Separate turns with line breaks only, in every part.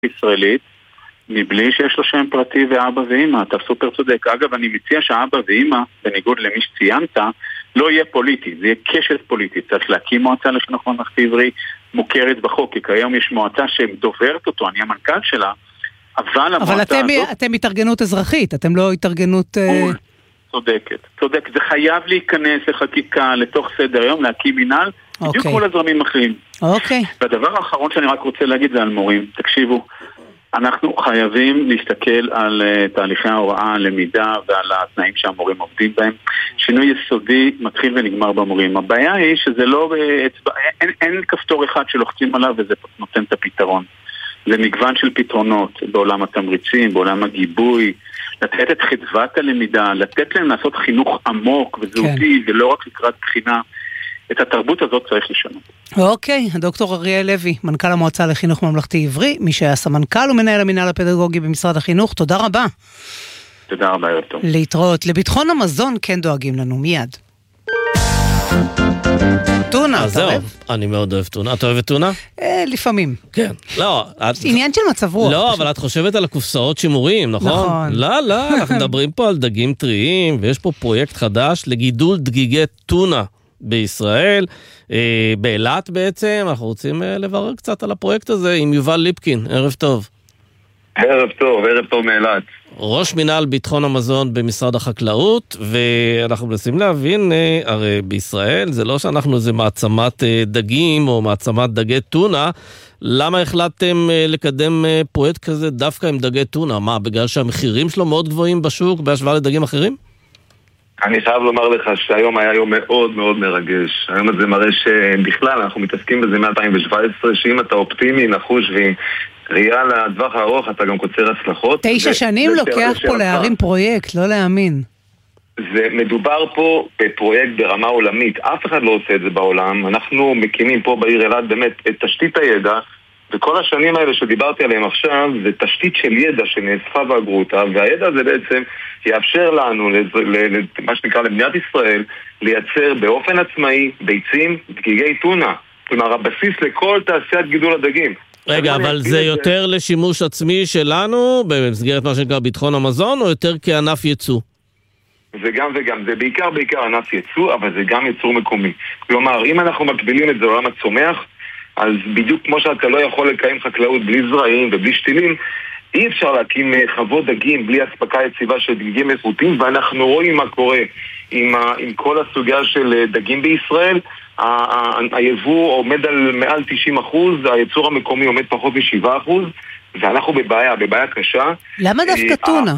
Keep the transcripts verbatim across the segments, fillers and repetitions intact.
ישראלית, מבלי שיש לו שם פרטי ואבא ואמא. אתה סופר צודק. אגב, אני מציע שאבא ואמא, בניגוד למי שציינת, לא יהיה פוליטי, זה יהיה קשת פוליטית. צריך להקים מועצה לחינוך ממלכתי עברי מוכרת בחוק, כי כיום יש מועצה שדוברת אותו, אני המנכ"ל שלה, אבל,
אבל אתם, הזאת... אתם התארגנות אזרחית, אתם לא התארגנות...
צודקת, צודק. זה חייב להיכנס לחקיקה, לתוך סדר היום, להקים מנהל, okay. בדיוק כל הזרמים אחרים.
אוקיי. Okay.
והדבר האחרון שאני רק רוצה להגיד זה על מורים. תקשיבו, אנחנו חייבים להסתכל על uh, תהליכי ההוראה, למידה ועל התנאים שהמורים עובדים בהם. שינוי יסודי מתחיל ונגמר במורים. הבעיה היא שזה לא... אצבע, אין, אין כפתור אחד שלוחצים עליו וזה נותן את הפתרון. זה מגוון של פתרונות בעולם התמריצים, בעולם הגיבוי, לתת את חדוות הלמידה, לתת להם לעשות חינוך עמוק וזהותי, כן. ולא רק לקראת בחינה. את התרבות הזאת צריך לשנות.
אוקיי, הדוקטור אריאל לוי, מנכ"ל המועצה לחינוך ממלכתי עברי, מי שהיה סמנכ"ל ומנהל המינהל הפדגוגי במשרד החינוך, תודה רבה.
תודה רבה, ערב טוב.
להתראות. לביטחון המזון כן דואגים לנו, מיד. טונה, אתה אוהב?
אני מאוד אוהב טונה. את אוהבת טונה?
לפעמים.
כן. לא.
עניין של מצב רוח.
לא, אבל את חושבת על הקופסאות שימורים, נכון?
נכון.
לא, לא, אנחנו מדברים פה על דגים טריים, ויש פה פרויקט חדש לגידול דגיגי טונה בישראל, באילת בעצם. אנחנו רוצים לברר קצת על הפרויקט הזה עם יובל ליפקין. ערב טוב.
ערב טוב, ערב טוב מאילת.
ראש מינהל ביטחון המזון במשרד החקלאות, ואנחנו מנסים להבין, הרי בישראל זה לא שאנחנו איזה מעצמת דגים או מעצמת דגי טונה, למה החלטתם לקדם פרויקט כזה דווקא עם דגי טונה? מה, בגלל שהמחירים שלו מאוד גבוהים בשוק בהשוואה לדגים אחרים?
אני חייב לומר לך שהיום היה יום מאוד מאוד מרגש. היום הזה מראה שבכלל אנחנו מתעסקים בזה מ-אלפיים שבע עשרה, שאם אתה אופטימי, נחוש וראייה לדווח הארוך, אתה גם קוצר הצלחות.
תשע שנים לוקח פה להרים פרויקט, לא להאמין.
זה מדובר פה בפרויקט ברמה עולמית. אף אחד לא עושה את זה בעולם. אנחנו מקימים פה בעיר אילת באמת את תשתית הידע, וכל השנים האלה שדיברתי עליהם עכשיו, זה תשתית של ידע שנאספה והגרותה, והידע הזה בעצם יאפשר לנו, מה שנקרא למדינת ישראל, לייצר באופן עצמאי ביצים, דגיגי טונה. כלומר, הבסיס לכל תעשיית גידול הדגים.
רגע, אבל זה יותר לשימוש עצמי שלנו, במסגרת מה שנקרא ביטחון המזון, או יותר כענף ייצוא?
זה גם וגם, זה בעיקר בעיקר ענף ייצוא, אבל זה גם ייצור מקומי. כלומר, אם אנחנו מקבילים את זה לעולם הצומח, אז בדיוק כמו שאתה לא יכול לקיים חקלאות בלי זרעים ובלי שתילים, אי אפשר להקים חוות דגים בלי הספקה יציבה של דגים איכותיים, ואנחנו רואים מה קורה עם, ה, עם כל הסוגיה של דגים בישראל. ה- ה- היבוא עומד על מעל תשעים אחוז, הייצור המקומי עומד פחות מ-שבעה אחוז, ואנחנו בבעיה, בבעיה קשה.
למה דווקא טונה?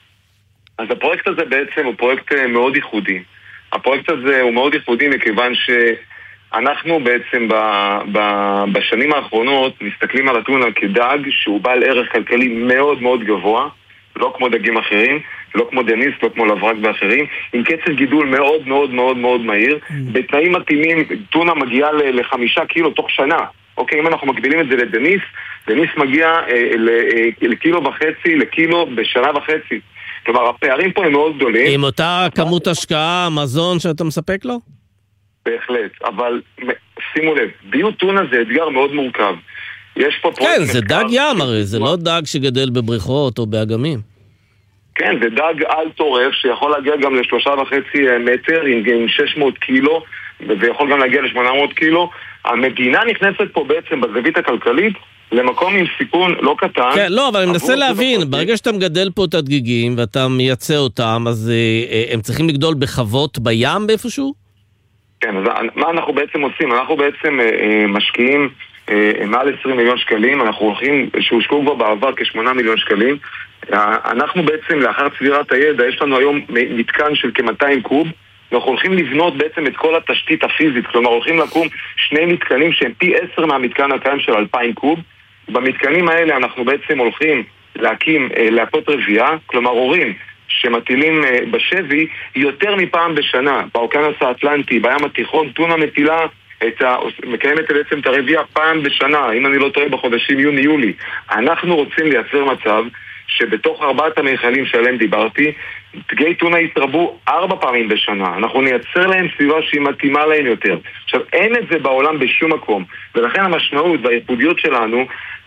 אז הפרויקט הזה בעצם הוא פרויקט מאוד ייחודי. הפרויקט הזה הוא מאוד ייחודי מכיוון ש... אנחנו בעצם ב, ב, בשנים האחרונות מסתכלים על הטונה כדג שהוא בעל ערך כלכלי מאוד מאוד גבוה, לא כמו דגים אחרים, לא כמו דניס, לא כמו לברק ואחרים, עם קצב גידול מאוד מאוד מאוד מאוד מהיר. Mm. בתנאים מתאימים, טונה מגיעה ל- לחמישה קילו תוך שנה. אוקיי, אם אנחנו מקבילים את זה לדניס, דניס מגיע אה, ל- אה, לקילו וחצי, לקילו בשנה וחצי. כלומר, הפערים פה הם מאוד גדולים.
עם אותה כמות השקעה, מזון שאתה מספק לו?
בהחלט, אבל שימו לב, ביות טונה זה אתגר מאוד מורכב. יש פה
כן, זה דג ים הרי, זה לא דג שגדל בבריכות או באגמים.
כן, זה דג על טורף שיכול להגיע גם לשלושה וחצי מטר עם שש מאות קילו, ויכול גם להגיע ל-שמונה מאות קילו. המדינה נכנסת פה בעצם בזווית הכלכלית למקום עם סיכון לא קטן.
כן, לא, אבל אני מנסה להבין, ברגע שאתה מגדל פה את הדגיגים ואתה מייצא אותם, אז הם צריכים לגדול בחוות בים באיפשהו?
כן, אז מה אנחנו בעצם עושים? אנחנו בעצם אה, משקיעים אה, מעל עשרים מיליון שקלים, אנחנו הולכים, שהושקעו כבר בעבר כשמונה מיליון שקלים. אה, אנחנו בעצם לאחר צבירת הידע, יש לנו היום מתקן של כ-מאתיים קוב, ואנחנו הולכים לבנות בעצם את כל התשתית הפיזית, כלומר הולכים לקום שני מתקנים שהם פי עשר מהמתקן הקיים של אלפיים קוב. במתקנים האלה אנחנו בעצם הולכים להקים אה, להקות רבייה, כלומר הורים, שמטילים בשבי יותר מפעם בשנה. באוקיינוס האטלנטי, בים התיכון, טונה מטילה את ה... מקיימת בעצם את הרבייה פעם בשנה, אם אני לא טועה בחודשים יוני-יולי. אנחנו רוצים לייצר מצב שבתוך ארבעת המאכלים שעליהם דיברתי, דגי טונה יתרבו ארבע פעמים בשנה. אנחנו נייצר להם סביבה שהיא מתאימה להם יותר. עכשיו, אין את זה בעולם בשום מקום, ולכן המשמעות והייחודיות שלנו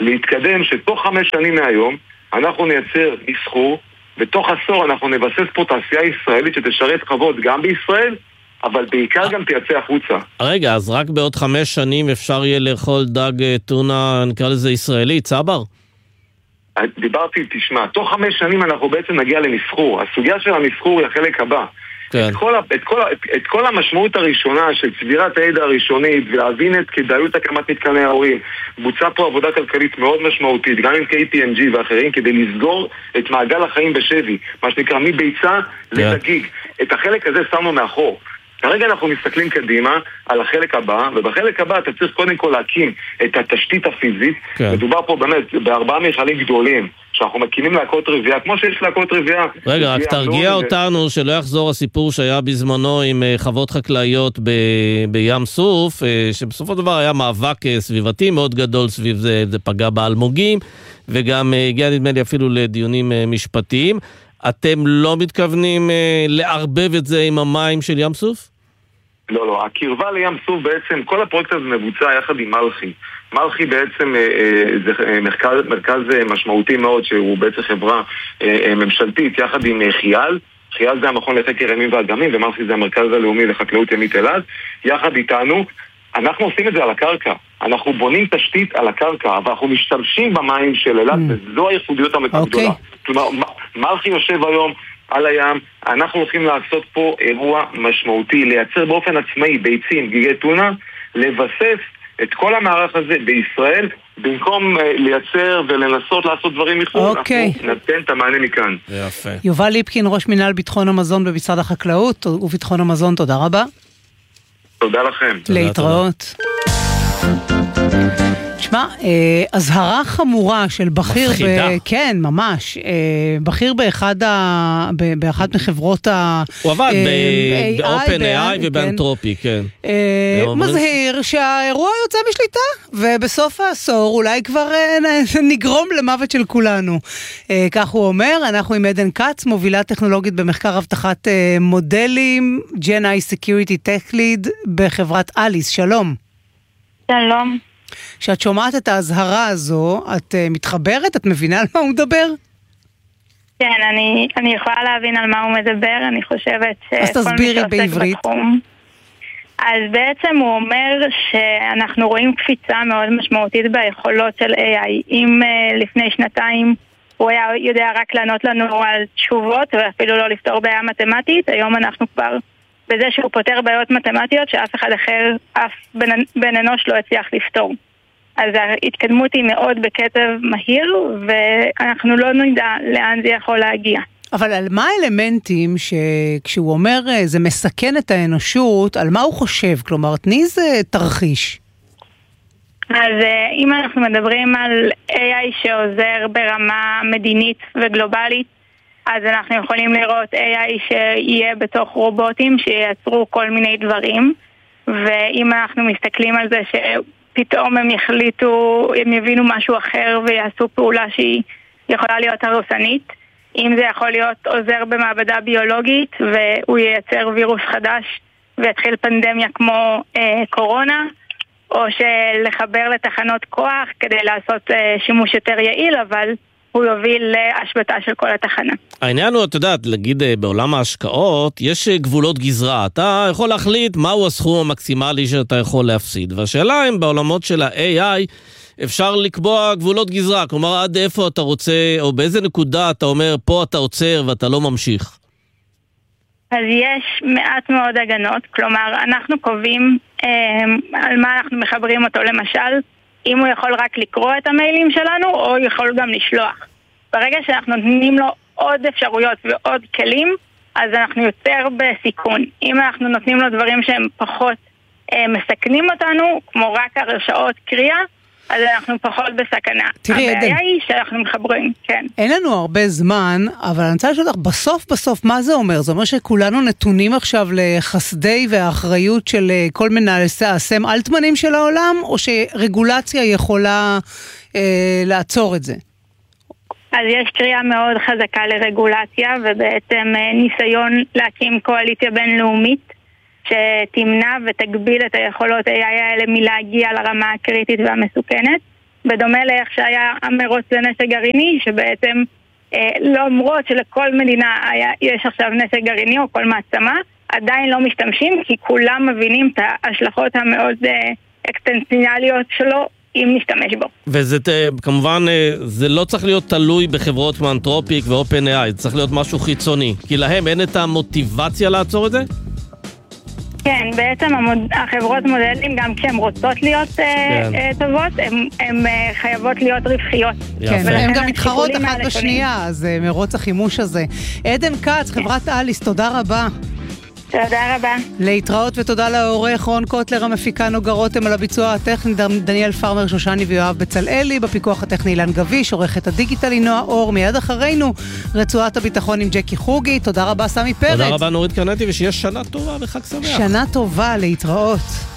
להתקדם שתוך חמש שנים מהיום אנחנו נייצר מסחור, ותוך עשור אנחנו נבסס פה תעשייה ישראלית שתשרת חוות גם בישראל, אבל בעיקר גם תייצא החוצה.
רגע, אז רק בעוד חמש שנים אפשר יהיה לאכול דג טונה, נקרא לזה ישראלי, צבר?
דיברתי, תשמע, תוך חמש שנים אנחנו בעצם נגיע למסחור. הסוגיה של המסחור היא החלק הבא. כן. את, כל, את, כל, את, את כל המשמעות הראשונה של צבירת הידע הראשונית ולהבין את כדאיות הקמת מתקני ההורים, בוצעה פה עבודה כלכלית מאוד משמעותית, גם עם קיי פי אם ג'י ואחרים, כדי לסגור את מעגל החיים בשבי, מה שנקרא מביצה לדגיג. את החלק הזה שמנו מאחור. כרגע אנחנו מסתכלים קדימה על החלק הבא, ובחלק הבא אתה צריך קודם כל להקים את התשתית הפיזית. כן. מדובר פה באמת בארבעה מיכלים גדולים, שאנחנו מקימים להקות רבייה, כמו שיש להקות רבייה.
רגע, רק תרגיע אותנו שלא יחזור הסיפור שהיה בזמנו עם חוות חקלאיות ב... בים סוף, שבסופו של דבר היה מאבק סביבתי מאוד גדול סביב זה, זה פגע באלמוגים, וגם הגיע נדמה לי אפילו לדיונים משפטיים. אתם לא מתכוונים לערבב את זה עם המים של ים סוף?
לא, לא. הקרבה לים סוף בעצם, כל הפרויקט הזה מבוצע יחד עם מלכי. מלכי בעצם זה מרכז, מרכז משמעותי מאוד, שהוא בעצם חברה ממשלתית יחד עם חייל. חייל זה המכון לחקר ימים ואגמים, ומלכי זה המרכז הלאומי לחקלאות ימית אלעד. יחד איתנו, אנחנו עושים את זה על הקרקע. אנחנו בונים תשתית על הקרקע, ואנחנו משתמשים במים של אלעד, וזו הייחודיות הגדולה. כלומר, מלכי יושב היום על הים, אנחנו הולכים לעשות פה אירוע משמעותי, לייצר באופן עצמאי ביצים, גיגי טונה, לבסס את כל המערך הזה בישראל, במקום לייצר ולנסות לעשות דברים מחוץ, אנחנו נתן את המענה מכאן.
יפה.
יובל ליפקין, ראש מינהל ביטחון המזון במשרד החקלאות וביטחון המזון, תודה רבה.
תודה לכם.
להתראות. תשמע, הזהרה חמורה של בכיר,
מפחידה.
ב... כן, ממש, בכיר באחד ה... באחת מחברות ה...
הוא עבד ב-Open איי איי ובאנתרופי, כן.
מזהיר שהאירוע יוצא משליטה, ובסוף העשור אולי כבר נגרום למוות של כולנו. כך הוא אומר, אנחנו עם עדן קץ, מובילה טכנולוגית במחקר הבטחת מודלים, ג'ן איי Security Tech Lead בחברת אליס, שלום.
שלום.
כשאת שומעת את ההזהרה הזו, את uh, מתחברת? את מבינה על מה הוא מדבר?
כן, אני, אני יכולה להבין על מה הוא מדבר. אני חושבת
אז תסבירי בעברית.
בתחום, אז בעצם הוא אומר שאנחנו רואים קפיצה מאוד משמעותית ביכולות של איי איי. אם uh, לפני שנתיים הוא היה יודע רק לענות לנו על תשובות ואפילו לא לפתור בעיה מתמטית, היום אנחנו כבר בזה שהוא פותר בעיות מתמטיות שאף אחד אחר, אף בן, בן אנוש לא הצליח לפתור. אז ההתקדמות היא מאוד בקצב מהיר, ואנחנו לא נדע לאן זה יכול להגיע.
אבל על מה האלמנטים שכשהוא אומר זה מסכן את האנושות, על מה הוא חושב? כלומר, תני זה תרחיש.
אז אם אנחנו מדברים על איי איי שעוזר ברמה מדינית וגלובלית, אז אנחנו יכולים לראות איי איי שיהיה בתוך רובוטים שייצרו כל מיני דברים, ואם אנחנו מסתכלים על זה שפתאום הם יחליטו, הם יבינו משהו אחר ויעשו פעולה שהיא יכולה להיות הרסנית, אם זה יכול להיות עוזר במעבדה ביולוגית והוא ייצר וירוס חדש ויתחיל פנדמיה כמו אה, קורונה, או שלחבר לתחנות כוח כדי לעשות אה, שימוש יותר יעיל, אבל הוא יוביל להשבתה של כל התחנה.
העניין הוא, אתה יודעת, להגיד בעולם ההשקעות, יש גבולות גזרה. אתה יכול להחליט מהו הסכום המקסימלי שאתה יכול להפסיד. והשאלה אם בעולמות של ה-איי איי אפשר לקבוע גבולות גזרה. כלומר, עד איפה אתה רוצה, או באיזה נקודה אתה אומר, פה אתה עוצר ואתה לא ממשיך.
אז יש מעט מאוד הגנות. כלומר, אנחנו קובעים אה, על מה אנחנו מחברים אותו. למשל, אם הוא יכול רק לקרוא את המיילים שלנו, או יכול גם לשלוח. ברגע שאנחנו נותנים לו עוד אפשרויות ועוד כלים, אז אנחנו יותר בסיכון. אם אנחנו נותנים לו דברים שהם פחות אה, מסכנים אותנו, כמו רק הרשאות קריאה, אז אנחנו פחות בסכנה.
תראי, עדן.
הבעיה היא שאנחנו מחברים, כן.
אין לנו הרבה זמן, אבל אני רוצה לשאול לך, בסוף בסוף מה זה אומר? זה אומר שכולנו נתונים עכשיו לחסדי והאחריות של כל מנהלי הסם אלטמנים של העולם, או שרגולציה יכולה אה, לעצור את זה?
אז יש קריאה מאוד חזקה לרגולציה, ובעצם ניסיון להקים קואליציה בינלאומית, שתמנע ותגביל את היכולות איי איי האלה מלהגיע לרמה הקריטית והמסוכנת. בדומה לאיך שהיה המרוץ לנשק גרעיני, שבעצם למרות שלכל מדינה היה, יש עכשיו נשק גרעיני או כל מעצמה, עדיין לא משתמשים, כי כולם מבינים את ההשלכות המאוד אקסטנציונליות שלו אם נשתמש בו.
וזה כמובן, זה לא צריך להיות תלוי בחברות כמו אנתרופיק ואופן איי, זה צריך להיות משהו חיצוני, כי להם אין את המוטיבציה לעצור את זה?
כן, בעצם המוד... החברות מודלים, גם כשהן רוצות להיות כן. uh, uh, טובות, הן uh, חייבות להיות רווחיות.
כן, והן גם מתחרות אחת בשנייה, אז uh, מרוץ החימוש הזה. עדן כץ, חברת אליס, תודה רבה.
תודה רבה.
להתראות ותודה לעורך רון קוטלר, המפיקה נוגה רותם, על הביצוע הטכני דניאל פרמר, שושני ויואב בצלאלי, בפיקוח הטכני אילן גביש, עורכת הדיגיטל נועה אור, מיד אחרינו רצועת הביטחון עם ג'קי חוגי. תודה רבה סמי פרץ.
תודה רבה נורית קנטי, ושיהיה שנה טובה וחג שמח.
שנה טובה, להתראות.